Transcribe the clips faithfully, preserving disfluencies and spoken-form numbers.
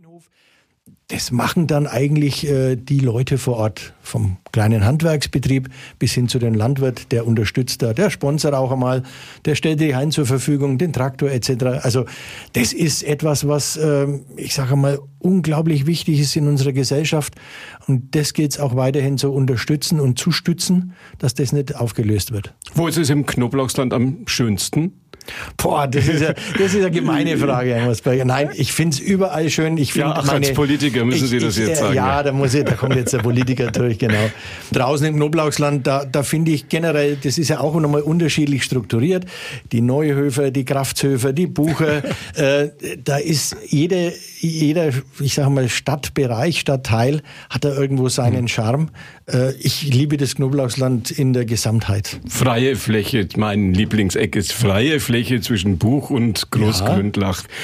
Das machen dann eigentlich äh, die Leute vor Ort, vom kleinen Handwerksbetrieb bis hin zu dem Landwirt, der unterstützt da, der sponsert auch einmal, der stellt die Hain zur Verfügung, den Traktor et cetera. Also das ist etwas, was, äh, ich sage mal, unglaublich wichtig ist in unserer Gesellschaft. Und das gilt es auch weiterhin zu unterstützen und zu stützen, dass das nicht aufgelöst wird. Wo ist es im Knoblauchsland am schönsten? Boah, das ist ja, das ist eine gemeine Frage, Herr Mosberger. Nein, ich finde es überall schön. Ich find ja, ach, meine, als Politiker müssen ich, Sie das ich, jetzt sagen. Ja, da muss ich, da kommt jetzt der Politiker durch, genau. Draußen im Knoblauchsland, da, da finde ich generell, das ist ja auch nochmal unterschiedlich strukturiert. Die Neuhöfer, die Kraftshöfer, die Bucher, äh, da ist jede, jeder, ich sage mal, Stadtbereich, Stadtteil hat da irgendwo seinen Charme. Äh, ich liebe das Knoblauchsland in der Gesamtheit. Freie Fläche, mein Lieblingseck ist freie Fläche zwischen Buch und Großgründlach. Ja.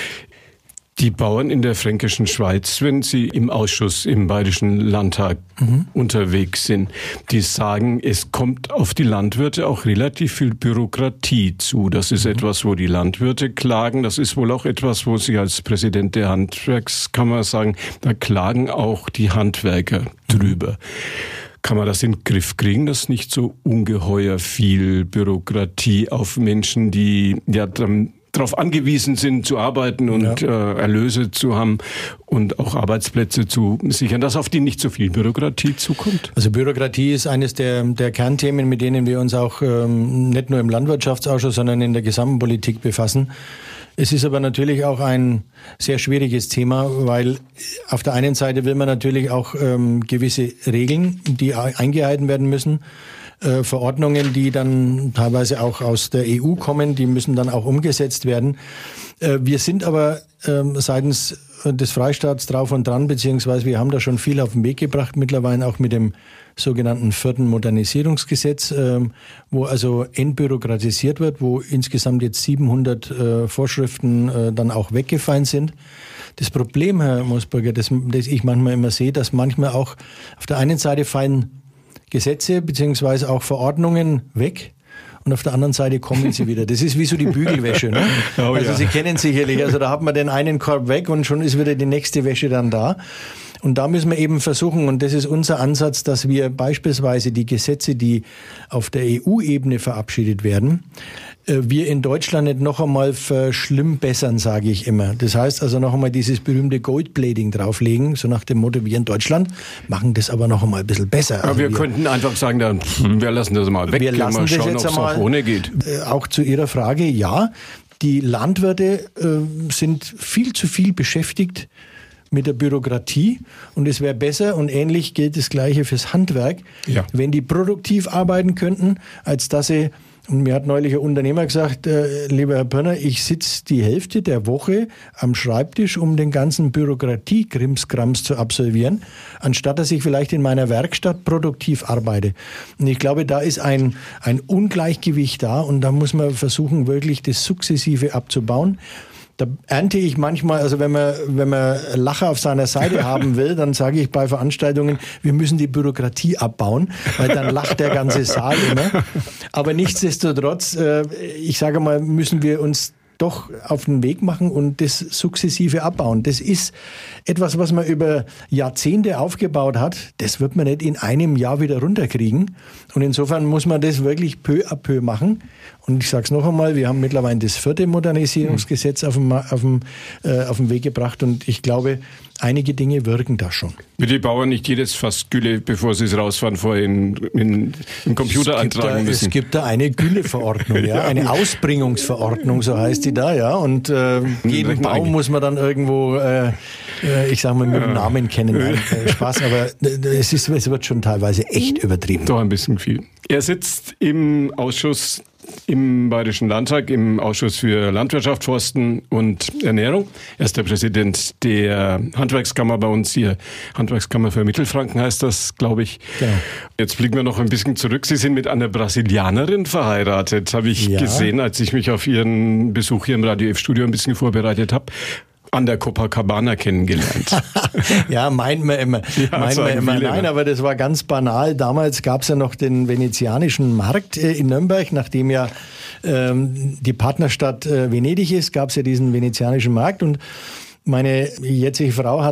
Die Bauern in der fränkischen Schweiz, wenn sie im Ausschuss im Bayerischen Landtag mhm. unterwegs sind, die sagen, es kommt auf die Landwirte auch relativ viel Bürokratie zu. Das ist mhm. etwas, wo die Landwirte klagen. Das ist wohl auch etwas, wo Sie als Präsident der Handwerkskammer sagen, da klagen auch die Handwerker drüber. Kann man das in den Griff kriegen, dass nicht so ungeheuer viel Bürokratie auf Menschen, die ja darauf angewiesen sind, zu arbeiten und ja. äh, Erlöse zu haben und auch Arbeitsplätze zu sichern, dass auf die nicht so viel Bürokratie zukommt? Also Bürokratie ist eines der, der Kernthemen, mit denen wir uns auch ähm, nicht nur im Landwirtschaftsausschuss, sondern in der gesamten Politik befassen. Es ist aber natürlich auch ein sehr schwieriges Thema, weil auf der einen Seite will man natürlich auch ähm, gewisse Regeln, die eingehalten werden müssen, äh, Verordnungen, die dann teilweise auch aus der E U kommen, die müssen dann auch umgesetzt werden. Äh, wir sind aber ähm, seitens des Freistaats drauf und dran, beziehungsweise wir haben da schon viel auf den Weg gebracht, mittlerweile auch mit dem sogenannten vierten Modernisierungsgesetz, ähm, wo also entbürokratisiert wird, wo insgesamt jetzt siebenhundert äh, Vorschriften äh, dann auch weggefallen sind. Das Problem, Herr Mosberger, das, das ich manchmal immer sehe, dass manchmal auch auf der einen Seite fallen Gesetze beziehungsweise auch Verordnungen weg. Und auf der anderen Seite kommen sie wieder. Das ist wie so die Bügelwäsche. Ne? Oh, also ja. Sie kennen sicherlich, also da hat man den einen Korb weg und schon ist wieder die nächste Wäsche dann da. Und da müssen wir eben versuchen, und das ist unser Ansatz, dass wir beispielsweise die Gesetze, die auf der E U-Ebene verabschiedet werden, wir in Deutschland nicht noch einmal verschlimmbessern, sage ich immer. Das heißt also noch einmal dieses berühmte Goldplating drauflegen, so nach dem Motto, wir in Deutschland machen das aber noch einmal ein bisschen besser. Aber also wir, wir könnten einfach sagen, dann, wir lassen das mal weg, wir lassen mal das schauen, jetzt ob es auch ohne geht. Auch zu Ihrer Frage, ja, die Landwirte äh, sind viel zu viel beschäftigt mit der Bürokratie und es wäre besser, und ähnlich gilt das Gleiche fürs Handwerk, ja. wenn die produktiv arbeiten könnten, als dass sie, und mir hat neulich ein Unternehmer gesagt, äh, lieber Herr Pörner, ich sitze die Hälfte der Woche am Schreibtisch, um den ganzen Bürokratie-Krimskrams zu absolvieren, anstatt dass ich vielleicht in meiner Werkstatt produktiv arbeite. Und ich glaube, da ist ein, ein Ungleichgewicht da und da muss man versuchen, wirklich das sukzessive abzubauen. Da ernte ich manchmal, also wenn man, wenn man Lacher auf seiner Seite haben will, dann sage ich bei Veranstaltungen, wir müssen die Bürokratie abbauen, weil dann lacht der ganze Saal immer. Aber nichtsdestotrotz, ich sage mal, müssen wir uns doch auf den Weg machen und das sukzessive abbauen. Das ist etwas, was man über Jahrzehnte aufgebaut hat. Das wird man nicht in einem Jahr wieder runterkriegen. Und insofern muss man das wirklich peu à peu machen. Und ich sage es noch einmal, wir haben mittlerweile das vierte Modernisierungsgesetz auf dem, auf dem, äh, auf den Weg gebracht. Und ich glaube, einige Dinge wirken da schon. Wird die Bauern nicht jedes Fass Gülle, bevor sie es rausfahren, vorher in, in, in Computer eintragen da, müssen? Es gibt da eine Gülleverordnung, ja, ja, eine Ausbringungsverordnung, so heißt die da, ja. Und äh, jeden Baum muss man dann irgendwo, äh, ich sag mal, mit dem Namen kennen. Nein, äh, Spaß, aber es, ist, es wird schon teilweise echt übertrieben. Doch ein bisschen viel. Er sitzt im Ausschuss im Bayerischen Landtag, im Ausschuss für Landwirtschaft, Forsten und Ernährung. Er ist der Präsident der Handwerkskammer bei uns hier. Handwerkskammer für Mittelfranken heißt das, glaube ich. Genau. Jetzt blicken wir noch ein bisschen zurück. Sie sind mit einer Brasilianerin verheiratet, habe ich ja. gesehen, als ich mich auf Ihren Besuch hier im Radio F-Studio ein bisschen vorbereitet habe. An der Copacabana kennengelernt. Ja, meint man immer. Ja, meint man immer. Nein, aber das war ganz banal. Damals gab es ja noch den venezianischen Markt äh, in Nürnberg, nachdem ja ähm, die Partnerstadt äh, Venedig ist, gab es ja diesen venezianischen Markt und meine jetzige Frau hat